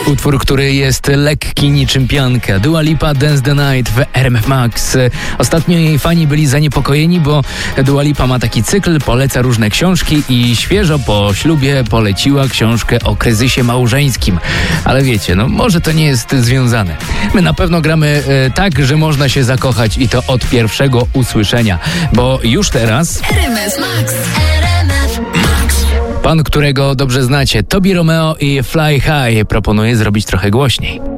Utwór, który jest lekki niczym pianka. Dua Lipa, Dance the Night w RMF Max. Ostatnio jej fani byli zaniepokojeni, bo Dua Lipa ma taki cykl, poleca różne książki i świeżo po ślubie poleciła książkę o kryzysie małżeńskim. Ale wiecie, może to nie jest związane. My na pewno gramy tak, że można się zakochać i to od pierwszego usłyszenia, bo już teraz RMF Max. pan, którego dobrze znacie, Tobi Romeo i Fly High, proponuje zrobić trochę głośniej.